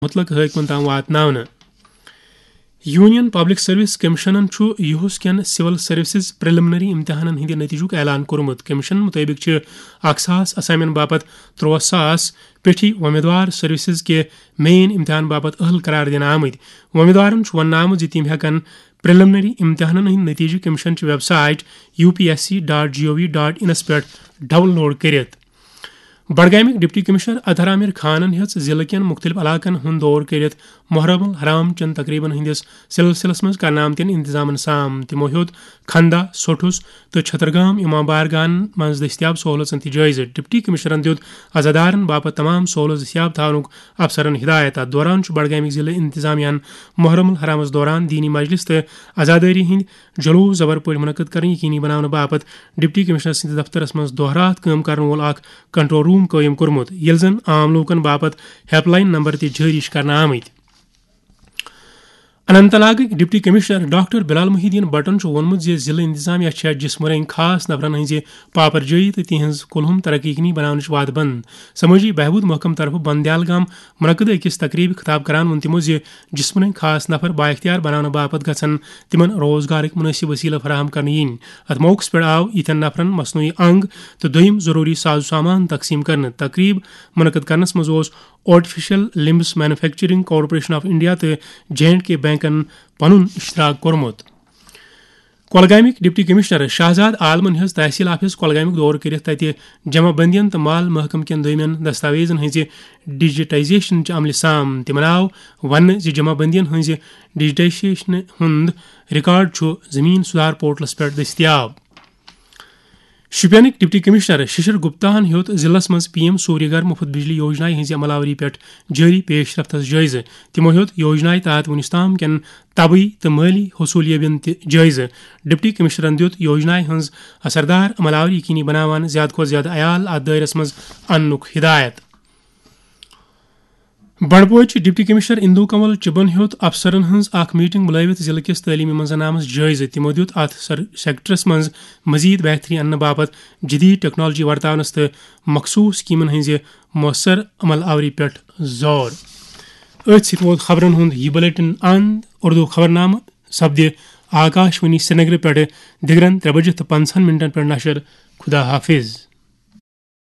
مطلق حکمن تام واتناونہ union public service کمیشنن یہس can civil services پریلمنری امتحانن ہند نتیجک اعلان کورمت. کمیشن مطابق 1,000 اسائنمنٹ باپت 63,000 پیٹھی امیدوار سروسز کے مین امتحان باپت اہل قرار دینہ آمت. امیدوارن ون آمت تم ہیکن پریلمنری امتحانن ہند نتیجہ کمیشن چہ ویب سائٹ upsc.gov.in پہ ڈاؤن لوڈ کرت. بڈگامک ڈپٹی کمشنر اطہر عامر خانن ہیژ ضلع کین مختلف علاقن ہند دور کرت محرم الحرام چن تقریبن ہندس سلسلس مز کرنا آمتین انتظامن سام. تمو ہیوت کھندا سوٹھس تو چھترگام امام بارگاہن مز دستیاب سہولتن تہ جائزہ. ڈپٹی کمشنرن دیت عزادارن باپت تمام سہولت دستیاب تھونک افسرن ہدایت. اتھ دوران بڈگامک ضلع انتظامیہ محرم الحرامس دوران دینی مجلس تو عزاداری ہند جلوس زبر پہ منعقد کرنے یقینی بنانے باپت ڈپٹی کمشنر سند دفترس مز دہ رات کام کرن وول اخ کنٹرول روم قائم کورمت یل زن عام لوکن باپت ہیلپ لائن نمبر تہ جاری کرنا آمت. اننت ناگک ڈپٹی کمشنر ڈاکٹر بلال محی الدین بٹن وونمت ضلع انتظامیہ جسم رنگ خاص نفرن ہز پاپر جائی تو تہذ کلہم ترقی کنی بنانچ وعد بند. سماجی بہبود محکمہ طرف بندیال گام منعقد اکس تقریب خطاب کران ون تمو جسم رنگ خاص نفر بااختیار بنانے باپت گھن تمن روزگارک مناسب وسیلہ فراہم کرنے ین. ات موقع پہ آو یتھن نفرن مصنوعی انگ تو دویم ضروری ساز و سامان تقسیم کرنے. تقریب منعقد کرنس مز artificial لمبس manufacturing corporation of India تو J&K بینکن پنن اشتراک کورمت. کولگامک ڈپٹی کمشنر شہزاد عالمن ہز تحصیل آفس کولگامک دور کرت تتہ جمع بندین تو مال محکمہ کین دویمین دستاویزن ہز ڈیجیٹائزیشن عملہ سام. تمن آو ون جمع بندین ہز ڈیجیٹائزیشن ہند ریکارڈ زمین سدھار پورٹلس پہ دستیاب. شپینک ڈپٹی کمشنر ششر گپتاہن ہیوت ضلع مز PM سوریہ گھر مفت بجلی یوجنا ہز عملاوری پہ جاری پیش رفتس جائزہ. تمو ہیوت یوجنا تحت ونس تام کین طبی تو مالی حصولیابین تہ جائزہ. ڈپٹی کمشنرن دیت یوجنا ہز اثردار عملاوری یقینی بناوان زیادہ کھت زیادہ عیال ات دائرس مز اننک ہدایت. بنڈپورچ ڈپٹی کمشنر اندو کنول چبن ہیوت افسرن ہز اخ میٹنگ بلوت ضلع کس تعلیمی منظرنامس جائزہ. تمو دیت ات سیکٹرس مز مزید بہتری انہ باپت جدید ٹیکنالوجی ورتاونس تو مخصوص سکیمن ہز مؤثر عمل آوری پہ زور. ات ست ووت خبرن ہند یہ بلیٹن اند. اردو خبرنامہ سپد آکاشوانی سری نگر پہ دگرن 3:50 پہ نشر. خدا حافظ.